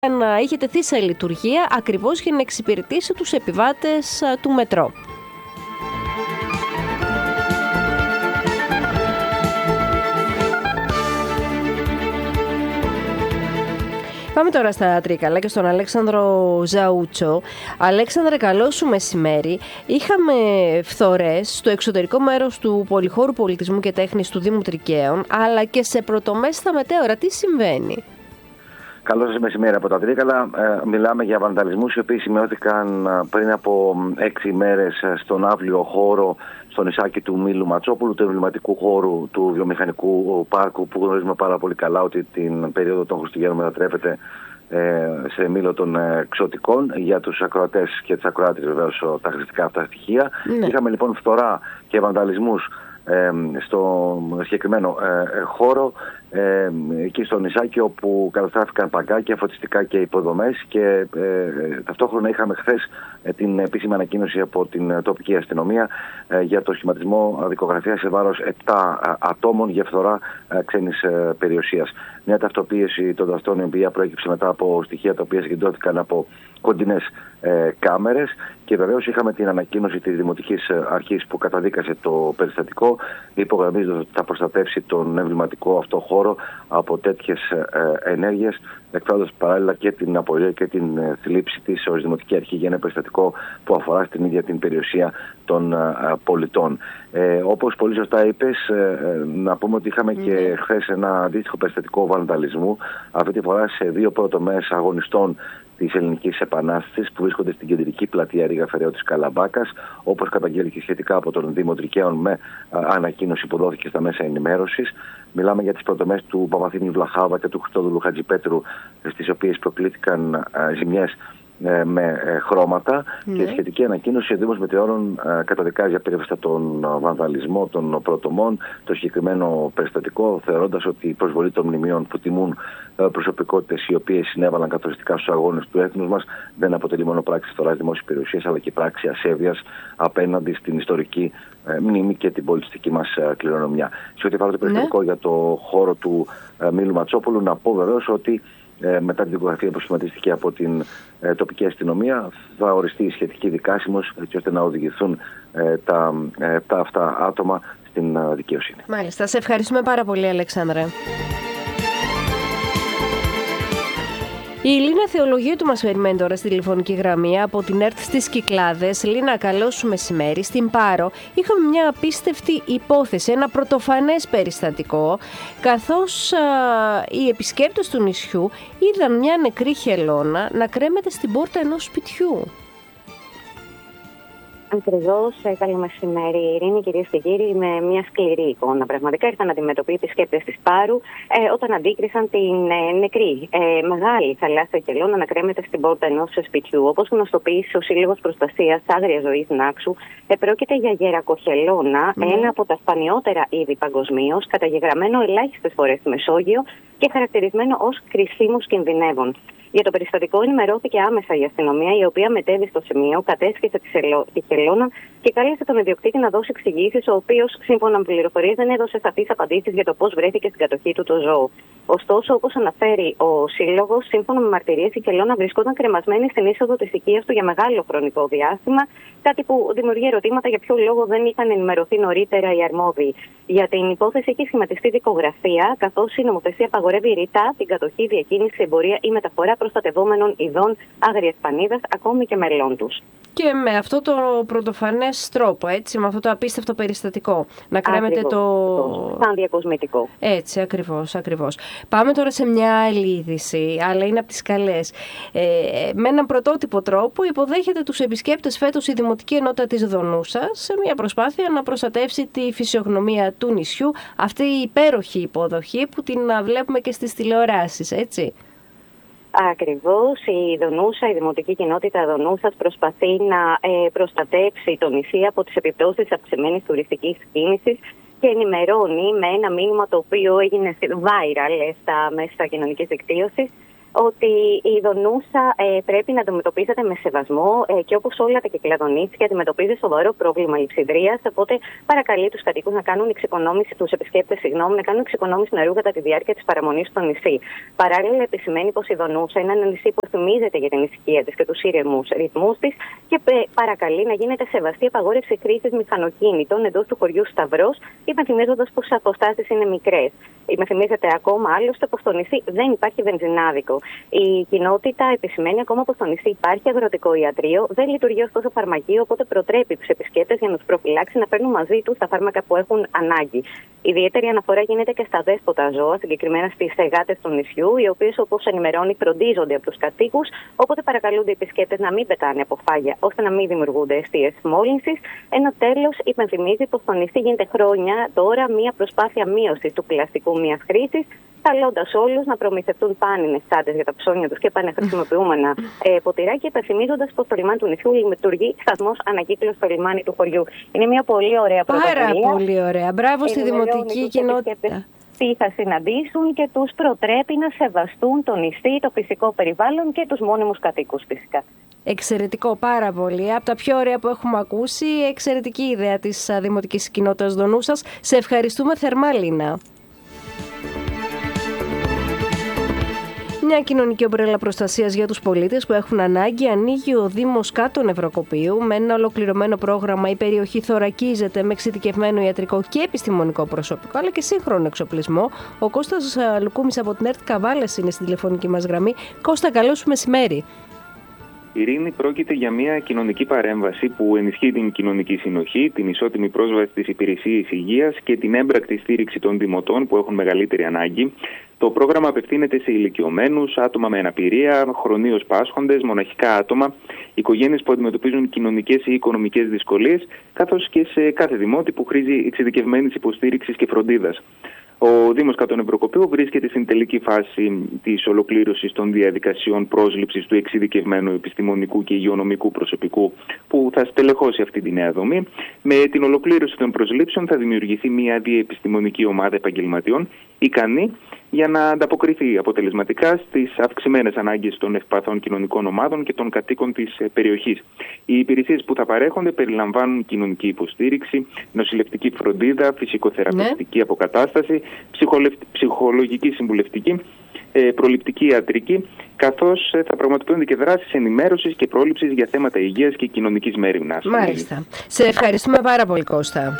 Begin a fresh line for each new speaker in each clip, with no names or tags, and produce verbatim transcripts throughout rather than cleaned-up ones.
να είχε τεθεί σε λειτουργία ακριβώς για να εξυπηρετήσει τους επιβάτες του μετρό. Πάμε τώρα στα Τρίκαλα και στον Αλέξανδρο Ζαούτσο. Αλέξανδρε, καλό σου μεσημέρι. Είχαμε φθορές στο εξωτερικό μέρος του Πολυχώρου Πολιτισμού και Τέχνης του Δήμου Τρικαίων, αλλά και σε πρωτομέστα μετέωρα. Τι συμβαίνει?
Καλό σας μεσημέρι από τα Τρίκαλα. Ε, μιλάμε για βανταλισμούς οι οποίοι σημειώθηκαν πριν από έξι ημέρες στον αύλιο χώρο στο νησάκι του Μήλου Ματσόπουλου, του εμβληματικού χώρου του βιομηχανικού πάρκου, που γνωρίζουμε πάρα πολύ καλά ότι την περίοδο των Χριστουγέννων μετατρέπεται ε, σε μήλο των εξωτικών για τους ακροατές και τις ακροάτες, βεβαίως, τα χρηστικά αυτά στοιχεία. Ναι. Είχαμε λοιπόν φθορά και βανταλισμούς ε, στο συγκεκριμένο ε, χώρο, Ε, εκεί στο νησάκι, όπου καταστράφηκαν παγκάκια, φωτιστικά και υποδομές, και ε, ταυτόχρονα είχαμε χθες ε, την επίσημη ανακοίνωση από την τοπική αστυνομία ε, για το σχηματισμό δικογραφίας σε βάρος επτά ατόμων για φθορά ε, ξένης ε, περιουσίας. Μια ταυτοποίηση των δραστών, η οποία προέκυψε μετά από στοιχεία τα οποία συγκεντρώθηκαν από κοντινές ε, κάμερες, και βεβαίως είχαμε την ανακοίνωση της Δημοτικής Αρχής που καταδίκασε το περιστατικό, υπογραμμίζοντας ότι θα προστατεύσει τον εμβληματικό αυτό χώρο από τέτοιες ε, ενέργειες, εκφράζοντας παράλληλα και την απορία και την ε, θλίψη της ως Δημοτική Αρχή για ένα περιστατικό που αφορά στην ίδια την περιουσία των ε, πολιτών. Ε, όπως πολύ σωστά είπες, ε, ε, να πούμε ότι είχαμε mm. και χθες ένα αντίστοιχο περιστατικό βανδαλισμού, αυτή τη φορά σε δύο πρωτομές αγωνιστών της Ελληνικής Επανάστασης που βρίσκονται στην κεντρική πλατεία Ρήγα Φεραιώ της Καλαμπάκας, όπως καταγγέλθηκε σχετικά από τον Δήμο Τρικαίων με α, ανακοίνωση που δόθηκε στα μέσα ενημέρωσης. Μιλάμε για τις πρωτομές του Παπαθήμιου Βλαχάβα και του Χριστόδουλου Χατζηπέτρου, στις οποίες προκλήθηκαν α, ζημιές ε, με ε, χρώματα, mm. και σχετική ανακοίνωση ο Δήμος Μετεώρων ε, καταδικάζει απερίφαστα τον βανδαλισμό των πρωτομών, το συγκεκριμένο περιστατικό, θεωρώντας ότι η προσβολή των μνημείων που τιμούν ε, προσωπικότητες οι οποίες συνέβαλαν καθοριστικά στους αγώνες του έθνους μας δεν αποτελεί μόνο πράξη φθοράς δημόσιας περιουσίας, αλλά και πράξη ασέβειας απέναντι στην ιστορική ε, μνήμη και την πολιτιστική μας ε, κληρονομιά. Σε ό,τι αφορά το περιστατικό mm. για το χώρο του ε, Μήλου Ματσόπουλου, να πω βεβαίως ότι Ε, μετά την δικογραφία που σχηματίστηκε από την ε, τοπική αστυνομία, θα οριστεί η σχετική δικάσιμος, έτσι ώστε να οδηγηθούν ε, τα ε, τα αυτά άτομα στην ε, δικαιοσύνη.
Μάλιστα. Σε ευχαριστούμε πάρα πολύ, Αλέξανδρε. Η Λίνα Θεολογίου του μας περιμένει τώρα στη τηλεφωνική γραμμή από την ΕΡΤ στις Κυκλάδες. Λίνα, καλό σου μεσημέρι. Στην Πάρο είχαμε μια απίστευτη υπόθεση, ένα πρωτοφανές περιστατικό, καθώς α, οι επισκέπτες του νησιού είδαν μια νεκρή χελώνα να κρέμεται στην πόρτα ενός σπιτιού.
Ακριβώς, καλό μεσημέρι, Ειρήνη, κυρίες και κύριοι, με μια σκληρή εικόνα. Πραγματικά ήρθαν αντιμετωπίσει οι επισκέπτες της Πάρου ε, όταν αντίκρισαν την ε, νεκρή ε, μεγάλη θαλάσσια χελώνα να κρέμεται στην πόρτα ενός σπιτιού. Όπως γνωστοποίησε ο Σύλλογος Προστασίας Άγριας Ζωής Νάξου, ε, πρόκειται για γερακοχελώνα, mm. ένα από τα σπανιότερα είδη παγκοσμίως, καταγεγραμμένο ελάχιστες φορές στη Μεσόγειο και χαρακτηρισμένο ως κρισίμους κινδυνεύων. Για το περιστατικό ενημερώθηκε άμεσα η αστυνομία, η οποία μετέβη στο σημείο, κατέσχισε τη χελώνα και κάλεσε τον ιδιοκτήτη να δώσει εξηγήσεις, ο οποίος, σύμφωνα με πληροφορίες, δεν έδωσε σαφείς απαντήσεις για το πώς βρέθηκε στην κατοχή του το ζώο. Ωστόσο, όπως αναφέρει ο Σύλλογος, σύμφωνα με μαρτυρίες, η χελώνα βρισκόταν κρεμασμένη στην είσοδο της οικίας του για μεγάλο χρονικό διάστημα, κάτι που δημιουργεί ερωτήματα για ποιο λόγο δεν είχαν ενημερωθεί νωρίτερα οι αρμόδιοι. Για την υπόθεση έχει σχηματιστεί δικογραφία, καθώς η νομοθεσία απαγορεύει ρητά την κατοχή, διακίνηση, εμπορία ή μεταφορά προστατευόμενων ειδών άγριας πανίδας, ακόμη και μελών τους.
Και με αυτό το πρωτοφανές τρόπο, έτσι, με αυτό το απίστευτο περιστατικό, να κρέμεται το...
σαν διακοσμητικό.
Έτσι, ακριβώς, ακριβώς. Πάμε τώρα σε μια άλλη είδηση, αλλά είναι από τις καλές. Ε, με έναν πρωτότυπο τρόπο υποδέχεται τους επισκέπτες φέτος η Δημοτική Ενότητα της Δονούσας σε μια προσπάθεια να προστατεύσει τη φυσιογνωμία του νησιού, αυτή η υπέροχη υποδοχή που την βλέπουμε και στις τηλεοράσεις, έτσι.
Ακριβώς, η Δονούσα, η Δημοτική Κοινότητα Δονούσας προσπαθεί να ε, προστατεύσει το νησί από τις επιπτώσεις της αυξημένης τουριστικής κίνησης και ενημερώνει με ένα μήνυμα το οποίο έγινε viral στα μέσα κοινωνικής δικτύωσης ότι η Δονούσα ε, πρέπει να αντιμετωπίζεται με σεβασμό ε, και όπως όλα τα κυκλαδονίτσια αντιμετωπίζει σοβαρό πρόβλημα λειψιδρίας. Οπότε παρακαλεί τους κατοίκους να κάνουν εξοικονόμηση, τους επισκέπτες, συγγνώμη, να κάνουν εξοικονόμηση νερού κατά τη διάρκεια της παραμονής στο νησί. Παράλληλα, επισημαίνει πως η Δονούσα είναι ένα νησί που θυμίζεται για την ησυχία της και τους ήρεμους ρυθμούς της και παρακαλεί να γίνεται σεβαστή απαγόρευση χρήσης μηχανοκίνητων εντός του χωριού Σταυρός, υπενθυμίζοντας πως οι αποστάσεις είναι μικρές. Υπενθυμίζεται ακόμα άλλωστε πως στο νησί δεν υπάρχει βενζινάδικο. Η κοινότητα επισημαίνει ακόμα πως στο νησί υπάρχει αγροτικό ιατρείο, δεν λειτουργεί ωστόσο φαρμακείο, οπότε προτρέπει τους επισκέπτες για να τους προφυλάξει να παίρνουν μαζί τους τα φάρμακα που έχουν ανάγκη. Ιδιαίτερη αναφορά γίνεται και στα δέσποτα ζώα, συγκεκριμένα στις γάτες του νησιού, οι οποίες, όπως ενημερώνει, φροντίζονται από τους κατοίκους, οπότε παρακαλούνται οι επισκέπτες να μην πετάνε από φάγια, ώστε να μην δημιουργούνται αιστείες μόλυνσης. Ενώ τέλος υπενθυμίζει πως στο νησί γίνεται χρόνια τώρα μια προσπάθεια μείωσης του πλαστικού μιας χρήσης, καλώντας όλους να προμηθευτούν πάνινες τσάντες για τα ψώνια τους και πανεχρησιμοποιούμενα ε, ποτηρά και υπενθυμίζοντας πως το λιμάνι του νησιού λειτουργεί σταθμός ανακύκλωσης στο λιμάνι του χωριού. Είναι μια πολύ ωραία πρωτοβουλία.
Πάρα πολύ ωραία. Μπράβο στη δημοτική κοινότητα.
Τι θα συναντήσουν και τους προτρέπει να σεβαστούν το νησί, το φυσικό περιβάλλον και τους μόνιμους κατοίκους φυσικά.
Εξαιρετικό, πάρα πολύ. Από τα πιο ωραία που έχουμε ακούσει, εξαιρετική ιδέα της δημοτικής κοινότητας Δονούσας. Σε ευχαριστούμε θερμά, Λίνα. Μια κοινωνική ομπρέλα προστασίας για τους πολίτες που έχουν ανάγκη ανοίγει ο Δήμος Κάτω Νευροκοπείου. Με ένα ολοκληρωμένο πρόγραμμα η περιοχή θωρακίζεται με εξειδικευμένο ιατρικό και επιστημονικό προσωπικό, αλλά και σύγχρονο εξοπλισμό. Ο Κώστας Λουκούμης από την ΕΡΤ Καβάλας είναι στην τηλεφωνική μας γραμμή. Κώστα, καλό σου μεσημέρι.
Ειρήνη, πρόκειται για μια κοινωνική παρέμβαση που ενισχύει την κοινωνική συνοχή, την ισότιμη πρόσβαση στις υπηρεσίες υγείας και την έμπρακτη στήριξη των δημοτών που έχουν μεγαλύτερη ανάγκη. Το πρόγραμμα απευθύνεται σε ηλικιωμένους, άτομα με αναπηρία, χρονίως πάσχοντες, μοναχικά άτομα, οικογένειες που αντιμετωπίζουν κοινωνικές ή οικονομικές δυσκολίες, καθώς και σε κάθε δημότη που χρήζει εξειδικευμένης υποστήριξης και φροντίδας. Ο Δήμος Κάτω Νευροκοπείου βρίσκεται στην τελική φάση της ολοκλήρωσης των διαδικασιών πρόσληψης του εξειδικευμένου επιστημονικού και υγειονομικού προσωπικού που θα στελεχώσει αυτή τη νέα δομή. Με την ολοκλήρωση των προσλήψεων θα δημιουργηθεί μια διεπιστημονική ομάδα επαγγελματιών ικανή για να ανταποκριθεί αποτελεσματικά στις αυξημένες ανάγκες των ευπαθών κοινωνικών ομάδων και των κατοίκων της περιοχής. Οι υπηρεσίες που θα παρέχονται περιλαμβάνουν κοινωνική υποστήριξη, νοσηλευτική φροντίδα, φυσικοθεραπευτική ναι. αποκατάσταση, ψυχολογική συμβουλευτική, προληπτική ιατρική, καθώς θα πραγματοποιούνται και δράσεις ενημέρωσης και πρόληψης για θέματα υγείας και κοινωνικής μέριμνας.
Μάλιστα. Σε ευχαριστούμε πάρα πολύ, Κώστα.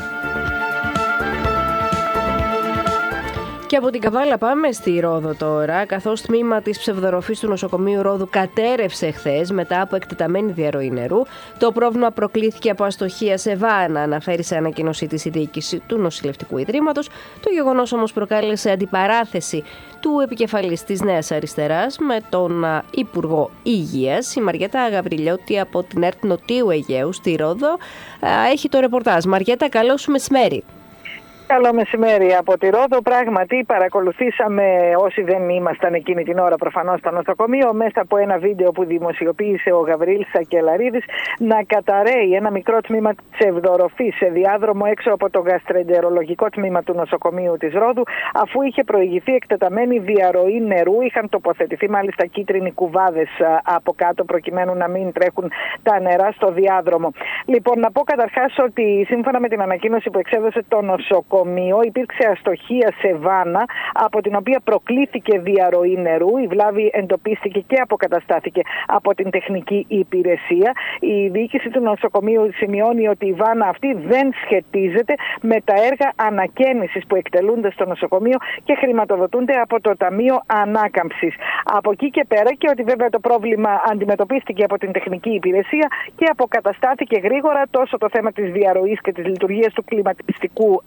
Και από την Καβάλα πάμε στη Ρόδο τώρα, καθώς τμήμα της ψευδορροφής του νοσοκομείου Ρόδου κατέρευσε χθες μετά από εκτεταμένη διαρροή νερού. Το πρόβλημα προκλήθηκε από αστοχία σε βάνα, αναφέρει σε ανακοίνωσή της η διοίκηση του νοσηλευτικού ιδρύματος. Το γεγονός όμως προκάλεσε αντιπαράθεση του επικεφαλής της Νέας Αριστεράς με τον Υπουργό Υγείας. Η Μαριέτα Γαβριλιώτη από την ΕΡΤ Νοτίου Αιγαίου στη Ρόδο έχει το ρεπορτάζ. Μαριέτα, καλό σου μεσημέρι.
Καλό μεσημέρι από τη Ρόδο. Πράγματι, παρακολουθήσαμε όσοι δεν ήμασταν εκείνη την ώρα προφανώς στο νοσοκομείο, μέσα από ένα βίντεο που δημοσιοποίησε ο Γαβρίλης Σακελαρίδης, να καταραίει ένα μικρό τμήμα ψευδορροφής σε διάδρομο έξω από το γαστρεντερολογικό τμήμα του νοσοκομείου της Ρόδου, αφού είχε προηγηθεί εκτεταμένη διαρροή νερού. Είχαν τοποθετηθεί μάλιστα κίτρινοι κουβάδες από κάτω, προκειμένου να μην τρέχουν τα νερά στο διάδρομο. Λοιπόν, να πω καταρχάς ότι σύμφωνα με την ανακοίνωση που εξέδωσε το νοσοκομείο, υπήρξε αστοχία σε βάνα, από την οποία προκλήθηκε διαρροή νερού. Η βλάβη εντοπίστηκε και αποκαταστάθηκε από την τεχνική υπηρεσία. Η διοίκηση του νοσοκομείου σημειώνει ότι η βάνα αυτή δεν σχετίζεται με τα έργα ανακαίνησης που εκτελούνται στο νοσοκομείο και χρηματοδοτούνται από το Ταμείο Ανάκαμψης. Από εκεί και πέρα, και ότι βέβαια το πρόβλημα αντιμετωπίστηκε από την τεχνική υπηρεσία και αποκαταστάθηκε γρήγορα τόσο το θέμα της διαρροής και της λειτουργίας του κλιματιστικού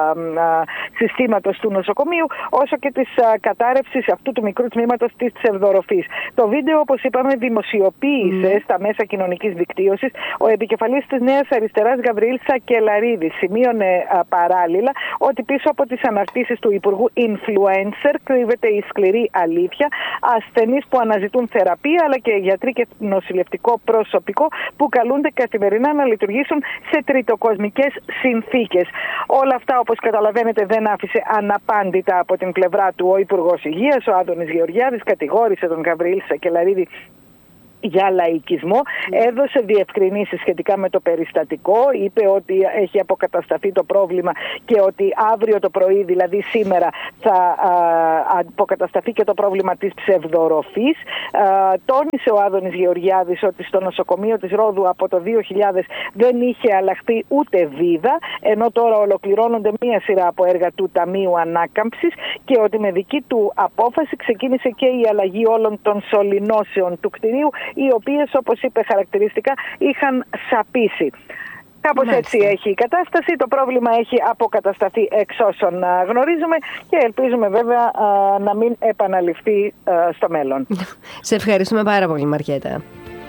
συστήματος του νοσοκομείου, όσο και της κατάρρευσης αυτού του μικρού τμήματος της ψευδορροφής. Το βίντεο, όπως είπαμε, δημοσιοποίησε mm. στα μέσα κοινωνικής δικτύωσης ο επικεφαλής της Νέας Αριστεράς Γαβρίλης Σακελαρίδης. Σημείωνε α, παράλληλα ότι πίσω από τις αναρτήσεις του Υπουργού Influencer κρύβεται η σκληρή αλήθεια. Ασθενείς που αναζητούν θεραπεία, αλλά και γιατροί και νοσηλευτικό προσωπικό που καλούνται καθημερινά να λειτουργήσουν σε τριτοκοσμικές συνθήκες. Όλα αυτά, όπως καταλαβαίνετε, δεν άφησε αναπάντητα από την πλευρά του ο Υπουργός Υγείας, ο Άδωνης Γεωργιάδης, κατηγόρησε τον Γαβριήλ Σακελαρίδη για λαϊκισμό, έδωσε διευκρινήσεις σχετικά με το περιστατικό, είπε ότι έχει αποκατασταθεί το πρόβλημα και ότι αύριο το πρωί, δηλαδή σήμερα, θα α, αποκατασταθεί και το πρόβλημα της ψευδορροφής. Α, τόνισε ο Άδωνης Γεωργιάδης ότι στο νοσοκομείο της Ρόδου από το δύο χιλιάδες δεν είχε αλλάχθει ούτε βίδα, ενώ τώρα ολοκληρώνονται μία σειρά από έργα του Ταμείου Ανάκαμψης και ότι με δική του απόφαση ξεκίνησε και η αλλαγή όλων των σωληνώσεων του κτηρίου, οι οποίες, όπως είπε χαρακτηριστικά, είχαν σαπίσει. Κάπως έτσι έχει η κατάσταση. Το πρόβλημα έχει αποκατασταθεί εξ όσων γνωρίζουμε και ελπίζουμε βέβαια να μην επαναληφθεί στο μέλλον.
Σε ευχαριστούμε πάρα πολύ, Μαριέτα.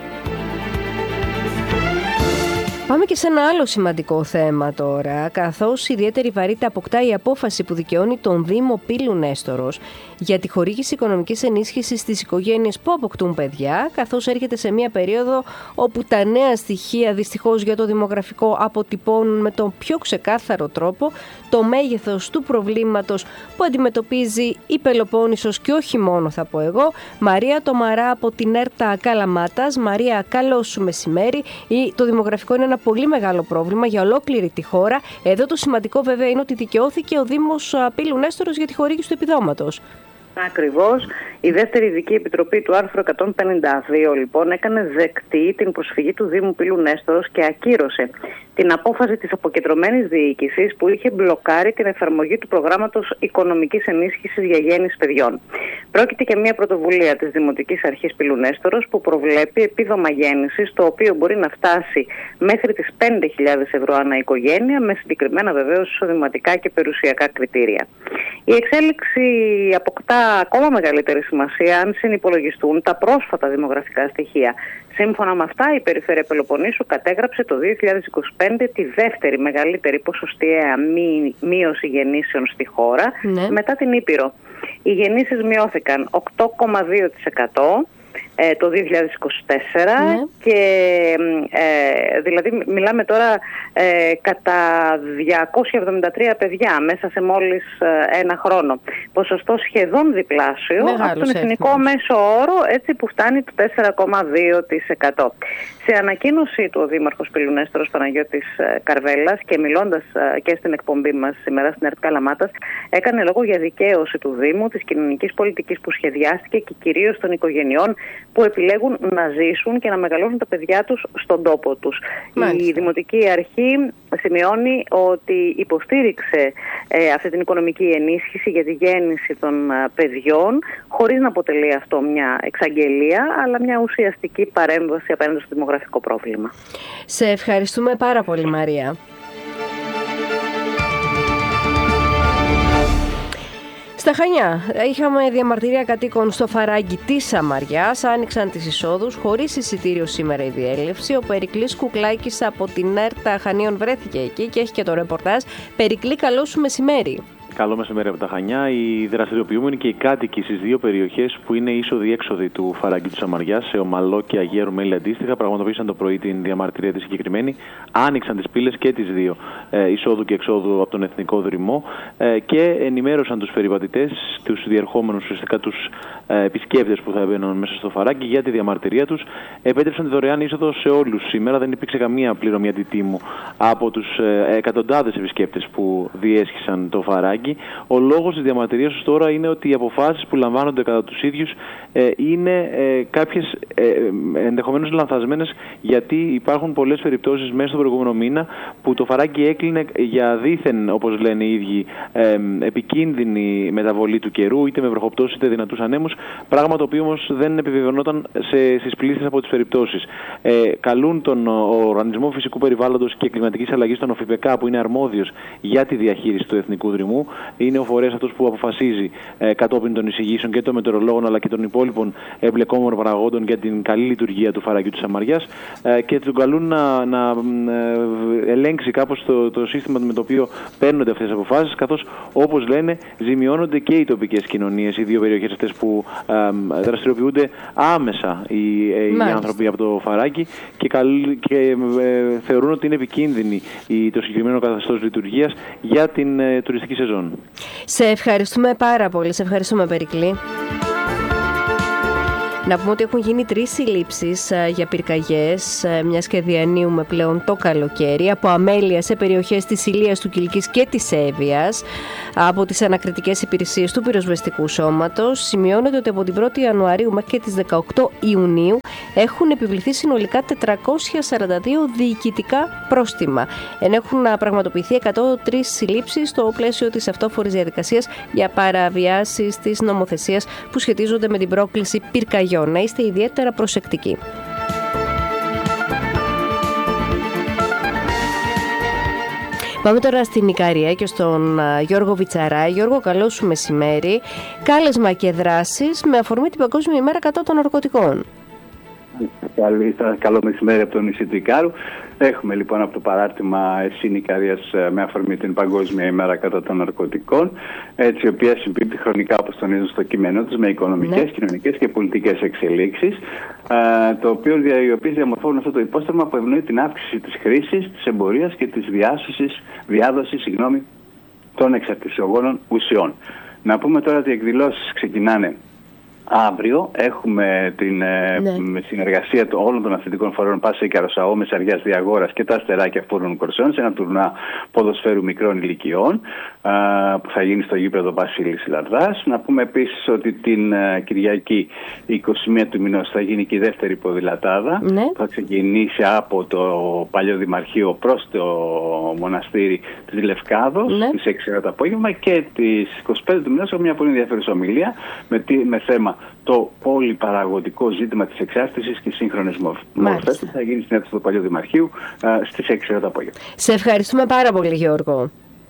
Πάμε και σε ένα άλλο σημαντικό θέμα τώρα, καθώς ιδιαίτερη βαρύτητα αποκτά η απόφαση που δικαιώνει τον Δήμο Πύλου Νέστορος για τη χορήγηση οικονομικής ενίσχυσης στις οικογένειες που αποκτούν παιδιά, καθώς έρχεται σε μια περίοδο όπου τα νέα στοιχεία δυστυχώς για το δημογραφικό αποτυπώνουν με τον πιο ξεκάθαρο τρόπο το μέγεθος του προβλήματος που αντιμετωπίζει η Πελοπόννησος και όχι μόνο, θα πω εγώ. Μαρία Τομαρά από την Έρτα Καλαμάτας. Μαρία, καλό σου μεσημέρι. Το δημογραφικό είναι ένα πολύ μεγάλο πρόβλημα για ολόκληρη τη χώρα. Εδώ το σημαντικό βέβαια είναι ότι δικαιώθηκε ο Δήμος Πύλου Νέστορος για τη χορήγηση του επιδόματος.
Ακριβώς. Η δεύτερη ειδική επιτροπή του άρθρου εκατόν πενήντα δύο λοιπόν έκανε δεκτή την προσφυγή του Δήμου Πύλου Νέστορος και ακύρωσε την απόφαση της αποκεντρωμένης διοίκησης που είχε μπλοκάρει την εφαρμογή του προγράμματος οικονομικής ενίσχυσης για γέννηση παιδιών. Πρόκειται για μια πρωτοβουλία της Δημοτικής Αρχής Πύλου Νέστορος που προβλέπει επίδομα γέννησης, το οποίο μπορεί να φτάσει μέχρι τις πέντε χιλιάδες ευρώ ανά οικογένεια, με συγκεκριμένα βεβαίως εισοδηματικά και περιουσιακά κριτήρια. Η εξέλιξη αποκτά ακόμα μεγαλύτερη σημασία αν συνυπολογιστούν τα πρόσφατα δημογραφικά στοιχεία. Σύμφωνα με αυτά, η Περιφέρεια Πελοποννήσου κατέγραψε το δύο χιλιάδες είκοσι πέντε τη δεύτερη μεγαλύτερη ποσοστιαία μεί, μείωση γεννήσεων στη χώρα, ναι, μετά την Ήπειρο. Οι γεννήσεις μειώθηκαν οκτώ κόμμα δύο τοις εκατό ε, το δύο χιλιάδες είκοσι τέσσερα, ναι, και ε, δηλαδή μιλάμε τώρα ε, κατά διακόσια εβδομήντα τρία παιδιά μέσα σε μόλις ε, ένα χρόνο. Ποσοστό σχεδόν διπλάσιο από τον εθνικό μέσο όρο, έτσι που φτάνει το τέσσερα κόμμα δύο τοις εκατό. Σε ανακοίνωσή του ο Δήμαρχος Πύλου Νέστορος Παναγιώτης Καρβέλας και μιλώντας ε, και στην εκπομπή μας σήμερα στην Έρτα Καλαμάτας, έκανε λόγο για δικαίωση του Δήμου, της κοινωνικής πολιτικής που σχεδιάστηκε και κυρίως των οικογενειών που επιλέγουν να ζήσουν και να μεγαλώσουν τα παιδιά τους στον τόπο τους. Μάλιστα. Η Δημοτική Αρχή σημειώνει ότι υποστήριξε ε, αυτή την οικονομική ενίσχυση για τη γέννηση των ε, παιδιών, χωρίς να αποτελεί αυτό μια εξαγγελία, αλλά μια ουσιαστική παρέμβαση απέναντι στο δημογραφικό πρόβλημα.
Σε ευχαριστούμε πάρα πολύ, Μαρία. Στα Χανιά είχαμε διαμαρτυρία κατοίκων στο Φαράγγι της Σαμαριάς. Άνοιξαν τις εισόδους χωρίς εισιτήριο σήμερα η διέλευση. Ο Περικλής Κουκλάκης από την Έρτα Χανίων βρέθηκε εκεί και έχει και το ρεπορτάζ. Περικλή, καλό σου μεσημέρι.
Καλό μεσημέρι από τα Χανιά. Οι δραστηριοποιούμενοι και οι κάτοικοι στις δύο περιοχές που είναι είσοδοι-έξοδοι του Φαράγγιου της Σαμαριάς, σε Ομαλό και Αγία Ρουμέλη αντίστοιχα, πραγματοποίησαν το πρωί την διαμαρτυρία τη συγκεκριμένη. Άνοιξαν τις πύλες και τις δύο, ε, εισόδου και εξόδου από τον Εθνικό Δρυμό, ε, και ενημέρωσαν τους περιβατητές, τους διερχόμενους, ουσιαστικά τους ε, επισκέπτες που θα έμπαιναν μέσα στο Φαράγγι για τη διαμαρτυρία τους. Επέτρεψαν τη δωρεάν είσοδο σε όλους. Σήμερα δεν υπήρξε καμία πληρωμή αντιτίμου από τους ε, εκατοντάδες επισκέπτες που διέσχισαν το Φαράγγι. Ο λόγος της διαμαρτυρίας τους τώρα είναι ότι οι αποφάσεις που λαμβάνονται κατά τους ίδιους ε, είναι ε, κάποιες ε, ενδεχομένως λανθασμένες, γιατί υπάρχουν πολλές περιπτώσεις μέσα στον προηγούμενο μήνα που το Φαράγγι έκλεινε για δήθεν, όπως λένε οι ίδιοι, ε, επικίνδυνη μεταβολή του καιρού, είτε με βροχοπτώσεις είτε δυνατούς ανέμους, πράγμα το οποίο όμως δεν επιβεβαιωνόταν σε, στις πλήσεις από τις περιπτώσεις. Ε, καλούν τον ο Οργανισμό Φυσικού Περιβάλλοντος και Κλιματικής Αλλαγής, τον ΟΦΙΠΕΚΑ, που είναι αρμόδιος για τη διαχείριση του Εθνικού Δρυμού, είναι ο φορέας αυτός που αποφασίζει ε, κατόπιν των εισηγήσεων και των μετεωρολόγων αλλά και των υπόλοιπων εμπλεκόμενων παραγόντων για την καλή λειτουργία του φαραγγιού της Αμαριάς ε, και τον καλούν να, να ε, ελέγξει κάπως το, το σύστημα με το οποίο παίρνονται αυτές τις αποφάσεις, καθώς όπως λένε ζημιώνονται και οι τοπικές κοινωνίες, οι δύο περιοχές αυτές που ε, δραστηριοποιούνται άμεσα οι, ε, οι άνθρωποι από το φαράγγι και, καλ, και ε, θεωρούν ότι είναι επικίνδυνη η, το συγκεκριμένο καθεστώς λειτουργίας για την ε, τουριστική σεζόν.
Σε ευχαριστούμε πάρα πολύ. Σε ευχαριστούμε, Περικλή. Να πούμε ότι έχουν γίνει τρεις συλλήψεις για πυρκαγιές, μιας και διανύουμε πλέον το καλοκαίρι, από αμέλεια σε περιοχές της Ηλίας, του Κιλκής και της Εύβοιας, από τις ανακριτικές υπηρεσίες του πυροσβεστικού σώματος. Σημειώνεται ότι από την πρώτη Ιανουαρίου μέχρι και τις δεκαοκτώ Ιουνίου έχουν επιβληθεί συνολικά τετρακόσια σαράντα δύο διοικητικά πρόστιμα, ενώ έχουν πραγματοποιηθεί εκατό τρεις συλλήψεις στο πλαίσιο της αυτόφορης διαδικασίας για παραβιάσεις της νομοθεσίας που σχετίζονται με την πρόκληση πυρκαγιών. Να είστε ιδιαίτερα προσεκτικοί. Πάμε τώρα στην Ικαρία και στον Γιώργο Βιτσαρά. Γιώργο, καλό σου μεσημέρι. Κάλεσμα και δράσεις με αφορμή την Παγκόσμια ημέρα κατά των ναρκωτικών.
Καλό μεσημέρι από το νησί του Ικάρου. Έχουμε λοιπόν από το παράρτημα ΕΣΥΝ Ικαρίας με αφορμή την Παγκόσμια ημέρα κατά των ναρκωτικών, έτσι η οποία συμπίπτει χρονικά, όπως τονίζουν στο κείμενό τους, με οικονομικές, ναι. κοινωνικές και πολιτικές εξελίξεις, το οποίο, οι οποίες διαμορφώνουν αυτό το υπόστρωμα που ευνοεί την αύξηση της χρήσης, της εμπορίας και της διάσωσης, διάδοσης συγγνώμη, των εξαρτησιογόνων ουσιών. Να πούμε τώρα ότι οι εκδηλώσεις ξεκινάνε αύριο. Έχουμε την ναι. συνεργασία των όλων των αθλητικών φορέων Πάσα Ικαροσαό, Μεσαριάς Διαγόρας και τα Αστεράκια Φούρνων Κορσών σε ένα τουρνά ποδοσφαίρου μικρών ηλικιών α, που θα γίνει στο γήπεδο Βασίλης Λαρδάς. Να πούμε επίσης ότι την α, Κυριακή είκοσι μία του μηνός θα γίνει και η δεύτερη ποδηλατάδα ναι. που θα ξεκινήσει από το παλιό Δημαρχείο προς το μοναστήρι της Λευκάδος ναι. στις έξι το απόγευμα, και τις είκοσι πέντε του μηνός έχουμε μια πολύ ενδιαφέρουσα ομιλία με, με θέμα το πολυπαραγωγικό ζήτημα της εξάρτησης και σύγχρονες μορφές που θα γίνει στην αίθουσα του παλιού Δημαρχείου α, στις έξι το απόγευμα. Σε
ευχαριστούμε πάρα πολύ, Γιώργο.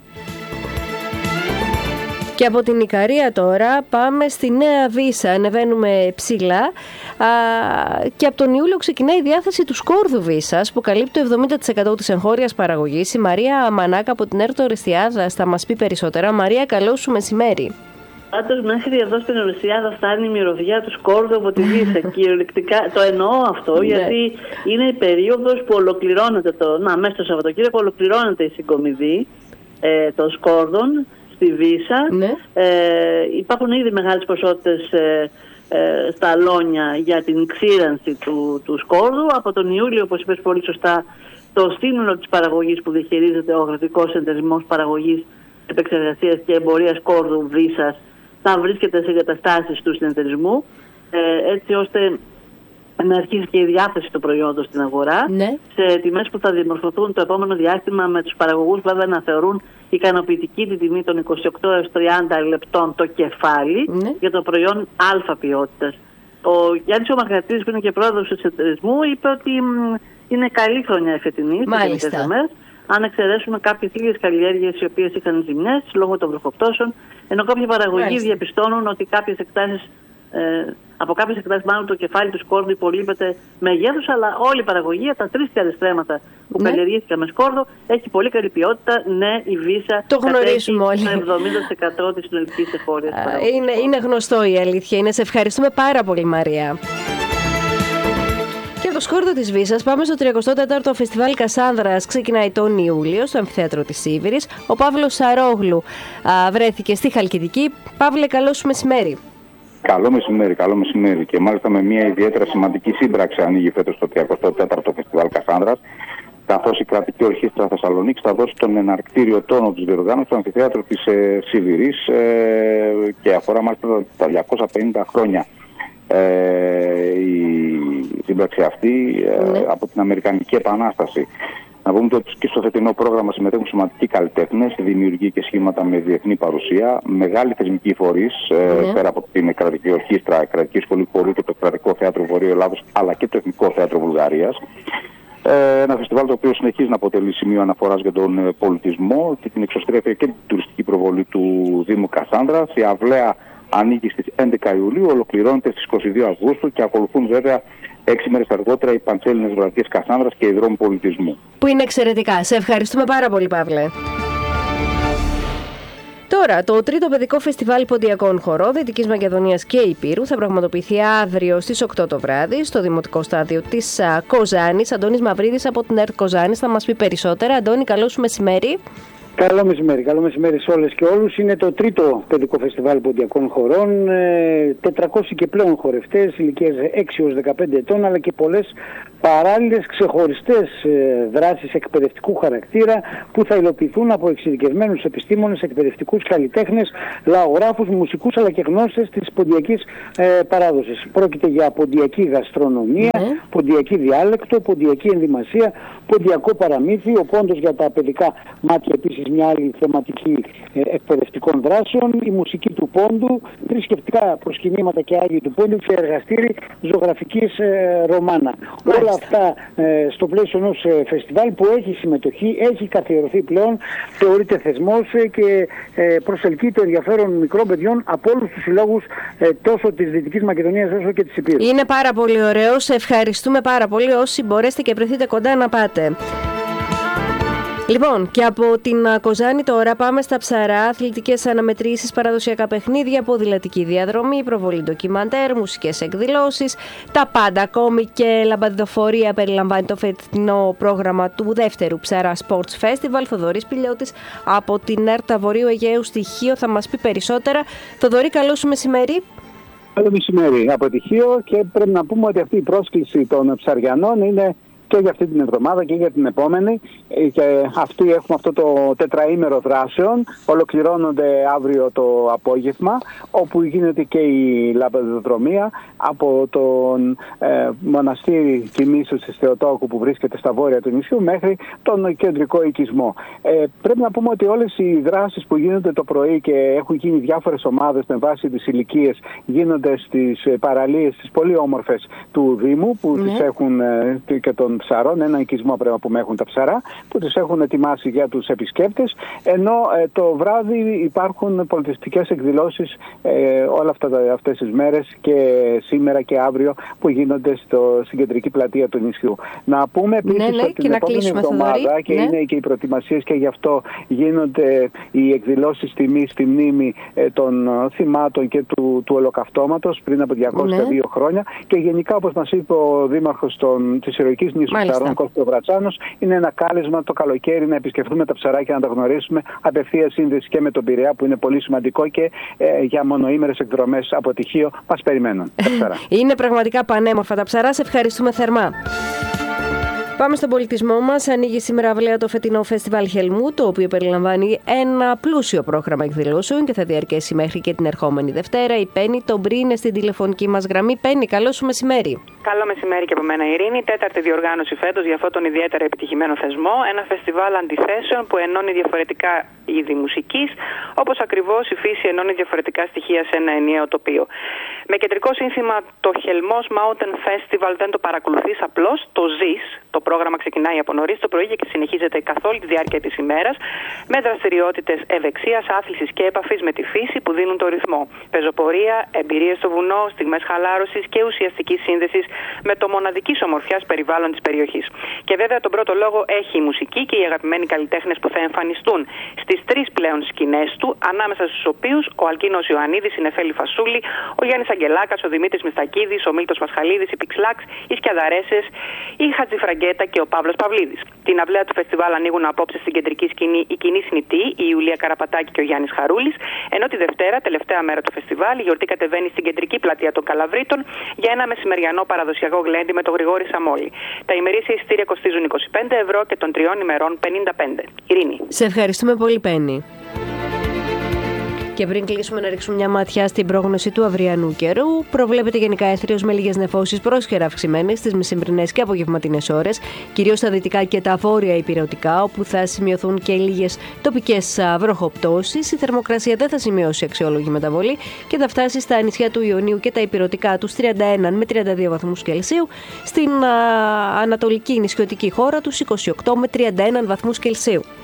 Και από την Ικαρία τώρα πάμε στη Νέα Βύσσα, ανεβαίνουμε ψηλά α, και από τον Ιούλιο ξεκινάει η διάθεση του σκόρδου Βύσσας που καλύπτει το εβδομήντα τοις εκατό της εγχώριας παραγωγής. Η Μαρία Μανάκα από την Έρτο Ορεστιάδα θα μας πει περισσότερα. Μαρία, καλό σου μεσημέρι.
Πάντως μέχρι εδώ στην Ορεστιάδα φτάνει η μυρωδιά του σκόρδου από τη Βύσσα. Κυριολεκτικά το εννοώ αυτό, γιατί είναι η περίοδος που ολοκληρώνεται το. Να, μέσα στο Σαββατοκύριακο ολοκληρώνεται η συγκομιδή ε, των σκόρδων στη Βύσσα. Ναι. Ε, υπάρχουν ήδη μεγάλες ποσότητες ε, ε, στα αλόνια για την ξύρανση του, του σκόρδου. Από τον Ιούλιο, όπως είπες πολύ σωστά, το σύνολο της παραγωγής που διαχειρίζεται ο Αγροτικός Συνεταιρισμός Παραγωγής, Επεξεργασίας και Εμπορίας Σκόρδου Βύσσας θα βρίσκεται σε εγκαταστάσεις του συνεταιρισμού, ε, έτσι ώστε να αρχίσει και η διάθεση του προϊόντος στην αγορά, ναι. σε τιμές που θα δημορφωθούν το επόμενο διάστημα, με τους παραγωγούς βέβαια να θεωρούν ικανοποιητική την τιμή των είκοσι οκτώ έως τριάντα λεπτών το κεφάλι, ναι. για το προϊόν α ποιότητας. Ο Γιάννης ο Μαργαρατίδης, που είναι και πρόεδρος του συνεταιρισμού, είπε ότι μ, είναι καλή χρονιά η φετινή, αν εξαιρέσουμε κάποιες λίγες καλλιέργειες οι οποίες είχαν ζημιές λόγω των βροχοπτώσεων, ενώ κάποιοι παραγωγοί Μάλιστα. διαπιστώνουν ότι κάποιες εκτάσεις, ε, από κάποιες εκτάσεις μάλλον το κεφάλι του σκόρδου υπολείπεται μεγέθους, αλλά όλη η παραγωγή από τα τρεις στρέμματα που ναι. καλλιεργήθηκαν με σκόρδο έχει πολύ καλή ποιότητα. Ναι, η Βύσσα
το γνωρίζουμε όλοι.
Το εβδομήντα τοις εκατό της συνολικής εγχώριας παραγωγής.
Είναι, είναι γνωστό, η αλήθεια είναι. Σε ευχαριστούμε πάρα πολύ, Μαρία. Το σκόρδο της Βύσσας, πάμε στο τριακοστό τέταρτο Φεστιβάλ Κασάνδρας. Ξεκινάει τον Ιούλιο στο Αμφιθέατρο της Σίβηρης. Ο Παύλος Σαρόγλου α, βρέθηκε στη Χαλκιδική. Παύλε, καλό σου μεσημέρι.
Καλό μεσημέρι, καλό μεσημέρι. Και μάλιστα με μια ιδιαίτερα σημαντική σύμπραξη ανοίγει φέτος το τριακοστό τέταρτο Φεστιβάλ Κασάνδρας, καθώς η κρατική ορχήστρα Θεσσαλονίκη θα δώσει τον εναρκτήριο τόνο της διοργάνωσης στο Αμφιθέατρο της ε, Σίβηρης ε, και αφορά μάλιστα τα διακόσια πενήντα χρόνια. Ε, η σύμπραξη αυτή ε, ναι. από την Αμερικανική Επανάσταση. Να πούμε ότι και στο φετινό πρόγραμμα συμμετέχουν σημαντικοί καλλιτέχνες, δημιουργοί και σχήματα με διεθνή παρουσία, μεγάλοι θεσμικοί φορείς, ναι. ε, πέρα από την κρατική ορχήστρα, κρατική σχολή χορού και το κρατικό θέατρο Βορείου Ελλάδος, αλλά και το Εθνικό Θέατρο Βουλγαρίας. Ένα φεστιβάλ το οποίο συνεχίζει να αποτελεί σημείο αναφοράς για τον πολιτισμό και την εξωστρέφεια και την τουριστική προβολή του Δήμου Κασάνδρας. Η αυλαία ανοίγει στις έντεκα Ιουλίου, ολοκληρώνεται στις είκοσι δύο Αυγούστου και ακολουθούν βέβαια έξι μέρες αργότερα οι Παντσέλινες Βραδιές Κασάνδρας και οι Δρόμοι Πολιτισμού.
Που είναι εξαιρετικά. Σε ευχαριστούμε πάρα πολύ, Παύλε. Τώρα, το τρίτο παιδικό φεστιβάλ ποντιακών χορών Δυτικής Μακεδονίας και Ηπείρου θα πραγματοποιηθεί αύριο στις οκτώ το βράδυ στο Δημοτικό Στάδιο της Κοζάνης. Αντώνης Μαυρίδης από την ΕΡΤ Κοζάνης θα μας πει περισσότερα. Αντώνη, καλό σου μεσημέρι.
Καλό μεσημέρι, καλό μεσημέρι σε όλες και όλους. Είναι το τρίτο παιδικό φεστιβάλ ποντιακών χορών. τετρακόσιοι και πλέον χορευτές ηλικίας έξι έως δεκαπέντε ετών, αλλά και πολλές παράλληλες ξεχωριστές δράσεις εκπαιδευτικού χαρακτήρα που θα υλοποιηθούν από εξειδικευμένους επιστήμονες, εκπαιδευτικούς καλλιτέχνες, λαογράφους, μουσικούς αλλά και γνώστες της ποντιακής ε, παράδοσης. Πρόκειται για ποντιακή γαστρονομία, mm. ποντιακή διάλεκτο, ποντιακή ενδυμασία, ποντιακό παραμύθι, ο πόντος για τα παιδικά μάτια επίσης μια άλλη θεματική ε, εκπαιδευτικών δράσεων, η μουσική του πόντου, θρησκευτικά προσκυνήματα και άγιοι του πόντου και εργαστήρι ζωγραφικής ε, ρωμάνα. Όλα αυτά ε, στο πλαίσιο ενός ε, φεστιβάλ που έχει συμμετοχή, έχει καθιερωθεί πλέον, θεωρείται θεσμός ε, και ε, προσελκύει το ενδιαφέρον μικρών παιδιών από όλους τους συλλόγους ε, τόσο της Δυτικής Μακεδονίας όσο και της Ηπείρου.
Είναι πάρα πολύ ωραίο. Σε ευχαριστούμε πάρα πολύ. Όσοι μπορέσετε και βρεθείτε κοντά να πάτε. Λοιπόν, και από την Κοζάνη τώρα πάμε στα Ψαρά. Αθλητικές αναμετρήσεις, παραδοσιακά παιχνίδια, ποδηλατική διαδρομή, προβολή ντοκιμαντέρ, μουσικές εκδηλώσεις. Τα πάντα, ακόμη και λαμπαδιδοφορία περιλαμβάνει το φετινό πρόγραμμα του δεύτερου Ψαρά Sports Festival. Θοδωρής Πηλιώτης από την ΕΡΤ Βορείου Αιγαίου Στοιχείο θα μας πει περισσότερα. Θοδωρή, καλό σου μεσημέρι.
Καλό μεσημέρι από Τυχείο, και πρέπει να πούμε ότι αυτή η πρόσκληση των ψαριανών είναι και για αυτή την εβδομάδα και για την επόμενη, και αυτοί έχουμε αυτό το τετραήμερο δράσεων, ολοκληρώνονται αύριο το απόγευμα, όπου γίνεται και η λαμπαδιδρομία από τον ε, μοναστήρι Κοιμήσεως της Θεοτόκου που βρίσκεται στα βόρεια του νησιού μέχρι τον κεντρικό οικισμό. Ε, πρέπει να πούμε ότι όλες οι δράσεις που γίνονται το πρωί και έχουν γίνει διάφορες ομάδες με βάση τις ηλικίες γίνονται στις παραλίες, τις πολύ όμορφες του Δήμου που ναι. τις έχουν ε, και των ψαρών, ένα οικισμό πρέπει να πούμε έχουν τα ψαρά, που τους έχουν ετοιμάσει για τους επισκέπτες, ενώ ε, το βράδυ υπάρχουν πολιτιστικές εκδηλώσεις ε, όλα αυτά, αυτές τις μέρες και σήμερα και αύριο που γίνονται στο, στην κεντρική πλατεία του νησιού. Να πούμε επίσης ναι, ναι, ότι την επόμενη εβδομάδα και ναι. είναι και οι προετοιμασίες και γι' αυτό γίνονται οι εκδηλώσεις τιμής στη μνήμη ε, των θυμάτων και του, του ολοκαυτώματος πριν από διακόσια δύο ναι. χρόνια, και γενικά, όπως μας είπε ο Δήμαρχος των, της Ηρωικής Νήσου Ψαρών Κώστας Βρατσάνος, είναι ένα κάλεσμα το καλοκαίρι να επισκεφθούμε τα ψαράκια, να τα γνωρίσουμε, απευθείας σύνδεση και με τον Πειραιά που είναι πολύ σημαντικό, και ε, για μονοήμερες εκδρομές από Τυχείο μας περιμένουν τα ψαρά.
Είναι πραγματικά πανέμορφα τα ψαρά, σε ευχαριστούμε θερμά. Πάμε στον πολιτισμό μας. Ανοίγει σήμερα αυλαία το φετινό φεστιβάλ Χελμού, το οποίο περιλαμβάνει ένα πλούσιο πρόγραμμα εκδηλώσεων και θα διαρκέσει μέχρι και την ερχόμενη Δευτέρα. Η Πέννη Τομπρή είναι στην τηλεφωνική μας γραμμή. Πέννη, καλό σου μεσημέρι.
Καλό μεσημέρι και από μένα, Ειρήνη. Τέταρτη διοργάνωση φέτος για αυτόν τον ιδιαίτερα επιτυχημένο θεσμό. Ένα φεστιβάλ αντιθέσεων που ενώνει διαφορετικά είδη μουσικής, όπως ακριβώς η φύση ενώνει διαφορετικά στοιχεία σε ένα ενιαίο τοπίο. Με κεντρικό σύνθημα το Χελμός Mountain Festival δεν το παρακολουθείς απλώς, το ζεις. Το πρόγραμμα ξεκινάει από νωρίς το πρωί και συνεχίζεται καθ' όλη τη διάρκεια της ημέρας με δραστηριότητες ευεξίας, άθλησης και επαφής με τη φύση που δίνουν το ρυθμό. Πεζοπορία, εμπειρίες στο βουνό, στιγμές χαλάρωσης και ουσιαστικής σύνδεσης με το μοναδικής ομορφιάς περιβάλλον της περιοχής. Και βέβαια τον πρώτο λόγο έχει η μουσική και οι αγαπημένοι καλλιτέχνες που θα εμφανιστούν στις τρεις πλέον σκηνές του, ανάμεσα στους οποίους ο Αλκίνος Ιωαννίδης, η Νεφέλη Φασούλη, ο Γιάννης Αγγελάκας, ο Δημήτρης Μιστακίδης, ο Μίλτος Πασχαλίδης, η Πιξλάξ, οι Σκιαδαρέσες, η Χατζηφραγκέτα και ο Παύλος Παυλίδης. Την αυλαία του φεστιβάλ ανοίγουν απόψε στην κεντρική σκηνή η Κοινή Θνητή, η Ιουλία Καραπατάκη και ο Γιάννης Χαρούλης, ενώ τη Δευτέρα, τελευταία μέρα του φεστιβάλ, η γιορτή κατεβαίνει στην κεντρική πλατεία των Καλαβρίτων για ένα μεσημεριανό παραδοσιακό γλέντι με τον Γρηγόρη Σαμόλη. Τα ημερήσια εισιτήρια κοστίζουν είκοσι πέντε ευρώ και των τριών ημερών πενήντα πέντε. Ειρήνη.
Σε ευχαριστούμε πολύ, Πέννη. Και πριν κλείσουμε, να ρίξουμε μια ματιά στην πρόγνωση του αυριανού καιρού. Προβλέπεται γενικά έθριος με λίγες νεφώσεις πρόσχερα αυξημένες στις μεσημβρινές και απογευματινές ώρες, κυρίως στα δυτικά και τα βόρεια ηπειρωτικά, όπου θα σημειωθούν και λίγες τοπικές βροχοπτώσεις. Η θερμοκρασία δεν θα σημειώσει αξιόλογη μεταβολή και θα φτάσει στα νησιά του Ιωνίου και τα ηπειρωτικά τους τριάντα ένα με τριάντα δύο βαθμούς Κελσίου, στην α, ανατολική νησιωτική χώρα τους είκοσι οκτώ με τριάντα ένα βαθμούς Κελσίου.